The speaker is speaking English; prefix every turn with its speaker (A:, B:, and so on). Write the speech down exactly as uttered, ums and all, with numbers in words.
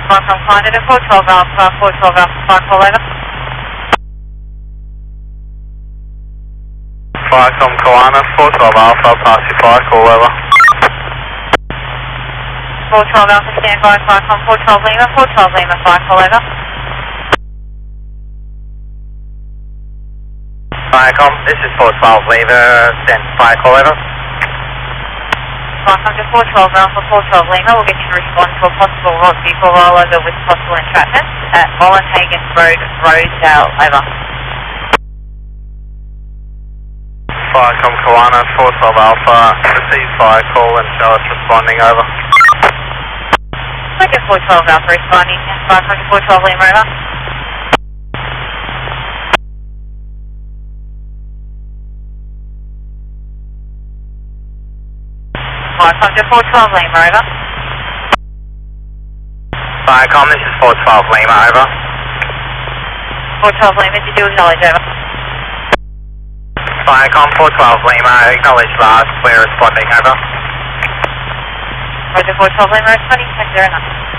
A: Welcome, Canada, four twelve Alpha, four twelve Alpha, Park, over.
B: Falcom Koana, four twelve Alpha, Passy Park, over.
A: four twelve Alpha, stand by, Falcom, four twelve Lima, four twelve Lima, Park, over.
B: Falcom, this is four twelve Lima, stand by, over.
A: Welcome to four twelve Alpha, four twelve Lima. We'll get you to respond to a possible road vehicle rollover with possible entrapment at Wallenhagen Road, Rosedale, over.
B: Falcom Koana, four twelve Alpha, receive fire call and show us responding, over.
A: Look at four twelve Alpha responding, Falcom to four twelve Lima, over. Falcom to four twelve Lima, over.
B: Falcom, this is four twelve Lima, over.
A: four twelve Lima, did you acknowledge, over?
B: Falcom, four twelve Lima, acknowledge last, we're responding, over.
A: Roger, four twelve Lima, responding, thank you very much.